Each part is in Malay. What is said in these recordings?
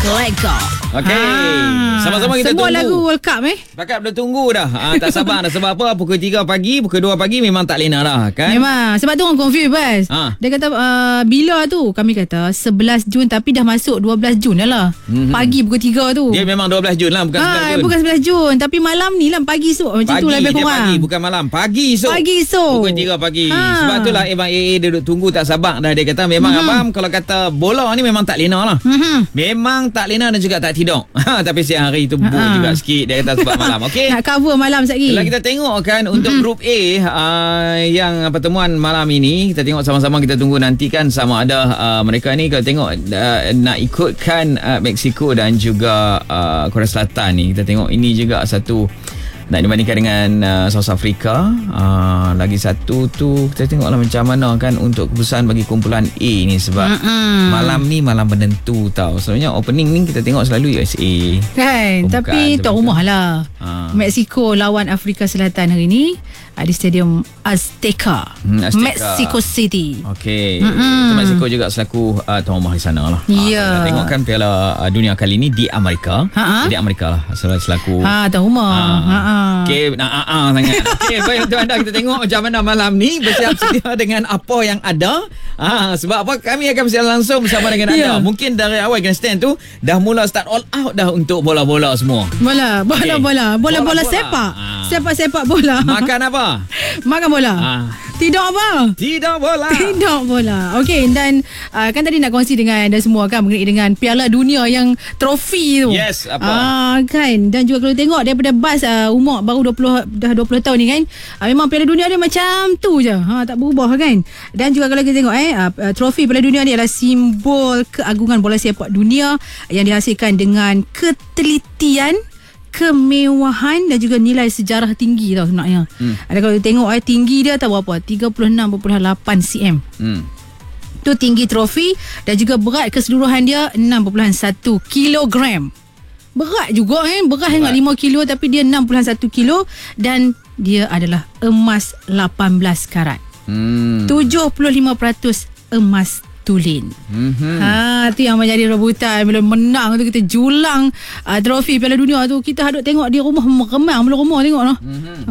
Lego. Okey. Sama-sama kita semua tunggu. Lagu World Cup Pakat dah tunggu dah. Tak sabar dah. Sebab apa? Pukul 3 pagi, pukul 2 pagi memang tak lena dah kan? Memang. Sebab tu orang confuse Bas. Dia kata bila tu? Kami kata 11 Jun tapi dah masuk 12 Jun dah lah. Pagi pukul 3 tu. Dia memang 12 Jun lah, bukan 11 Jun. Bukan 11 Jun. Tapi malam ni lah, pagi esok. Macam tu lebih kurang. Pagi, bukan malam. Pagi esok. Pagi esok. Pukul 3 pagi. Sebab tu lah Abang AA dia duduk tunggu tak sabar dah. Dia kata memang abang kalau kata bola ni memang tak lena lah. Memang tak lena dan juga tak tidur. Tapi siang hari tu buruk juga sikit. Dia kata sebab malam. Okey. Nak cover malam sekali. Kalau kita tengok kan untuk grup A yang pertemuan malam ini, kita tengok sama-sama, kita tunggu nanti kan sama ada mereka ni kalau tengok nak ikutkan Mexico dan juga Korea Selatan ni. Kita tengok ini juga satu nak dibandingkan dengan South Africa. Lagi satu tu kita tengoklah macam mana kan untuk keputusan bagi kumpulan A ni. Sebab malam ni malam penentu tau. Selalunya opening ni kita tengok selalu USA kan. Tapi tuan rumah lah. Mexico lawan Afrika Selatan hari ni di Stadium Azteca, Mexico City. Okey. Mexico juga selaku tuan rumah di sana lah. Ya. Kita tengok kan Piala Dunia kali ni di Amerika. Di Amerika lah selaku tuan rumah. Okey, sangat. Okey, baik untuk anda, kita tengok macam mana malam ni, bersiap sedia dengan apa yang ada. Sebab apa, kami akan bersiap langsung bersama dengan anda. Mungkin dari awal grandstand tu dah mula start all out dah untuk bola-bola semua. Bola sepak. Sepak bola. Makan apa? Makan bola. Tidak apa? Tidak bola. Okey, dan kan tadi nak kongsi dengan anda semua kan mengenai dengan Piala Dunia yang trofi tu. Yes, apa? Kan. Dan juga kalau tengok daripada Bas umur baru 20 tahun ni kan. Memang Piala Dunia dia macam tu je. Tak berubah kan. Dan juga kalau kita tengok trofi Piala Dunia ni adalah simbol keagungan bola sepak dunia yang dihasilkan dengan ketelitian, kemewahan dan juga nilai sejarah tinggi tau sebenarnya. Ada kalau tengok tinggi dia tahu berapa? 36.8 cm. Tu tinggi trofi dan juga berat keseluruhan dia 6.1 kilogram. Berat juga berat hingga 5 kilo tapi dia 6.1 kilo dan dia adalah emas 18 karat. 75% emas tulin. Tu yang menjadi rebutan. Bila menang tu kita julang trofi Piala Dunia tu, kita hadut tengok di rumah meremang belum rumah tengok noh.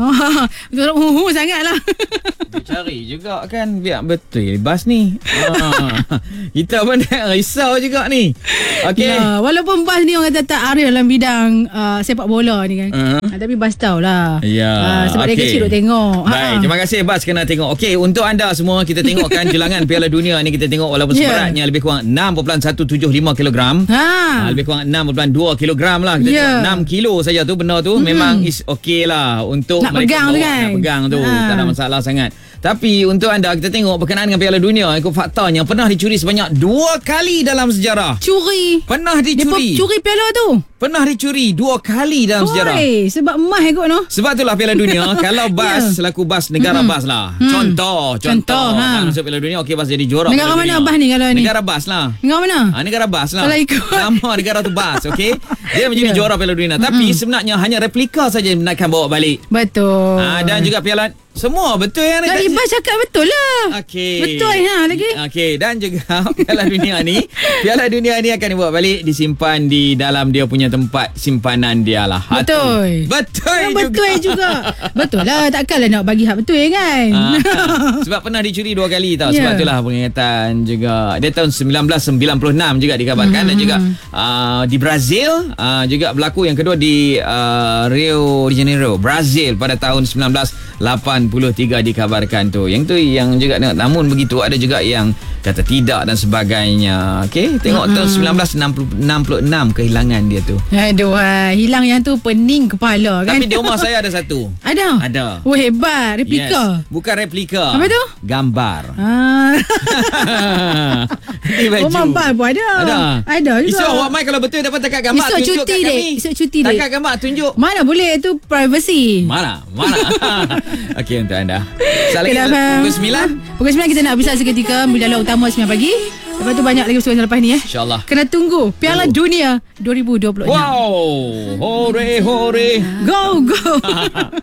Betul sangatlah. Cari juga kan biar betul bas ni. Kita pun risau juga ni. Okey. Walaupun Bas ni orang kata tak arif dalam bidang sepak bola ni kan. Tapi Bas tahulah. Sebab dia kecil duk tengok. Baik, terima kasih Bas kena tengok. Okey, untuk anda semua kita tengokkan jelangan Piala Dunia ni, kita tengok walaupun seberatnya lebih kurang 6.175 kg. Lebih kurang 6.2 kg lah. Kita tengok 6 kilo saja tu benda tu memang is okey lah untuk nak mereka pegang tu kan. Nak pegang tu tak ada masalah sangat. Tapi untuk anda, kita tengok berkenaan dengan Piala Dunia, ikut faktanya pernah dicuri sebanyak 2 kali dalam sejarah. Pernah dicuri. Dia curi piala tu. Pernah dicuri 2 kali dalam sejarah. Sebab emas kot noh. Sebab itulah Piala Dunia. Kalau Bas selaku Bas negara Bas lah. Contoh masuk Piala Dunia, okey Bas jadi juara. Negara mana Bas ni kalau ni? Negara Bas lah. Negara mana? Negara Bas lah. Kalau ikut nama negara tu Bas, okey. Dia menjadi juara Piala Dunia. Tapi sebenarnya hanya replika saja yang nak bawa balik. Betul. Dan juga Piala semua betul yang Dari Bas cakap betul lah. Okey. Betul lagi. Okey, dan juga Piala Dunia ni akan dibawa balik, disimpan di dalam dia punya tempat simpanan dia lah. Betul juga. Betul lah, takkanlah nak bagi hak betul kan. Sebab pernah dicuri 2 kali tau. Sebab itulah peringatan juga. Dia tahun 1996 juga dikabarkan. Dan juga di Brazil juga berlaku yang kedua di Rio de Janeiro, Brazil pada tahun 1983 dikabarkan tu. Yang tu yang juga tengok, namun begitu ada juga yang kata tidak dan sebagainya. Okey, tengok tahun 1966 kehilangan dia tu. Aduh, hilang yang tu pening kepala kan. Tapi di rumah saya ada satu. Ada. Oh, hebat, replika. Yes. Bukan replika. Apa tu? Gambar. Ini baju. Gambar pun ada juga. Esok awak mai kalau betul dapat takat gambar, esok tunjuk kat kami. Esok cuti dek. Takat gambar tunjuk. Mana boleh, itu privacy. Mana? Okey, untuk anda. Pukul 9. Pukul 9 kita nak berpisah seketika. Berjalan utama 9 pagi. Lepas tu banyak lagi persoalan lepas ni InsyaAllah. Kena tunggu Piala Dunia 2026. Wow. Hore. Go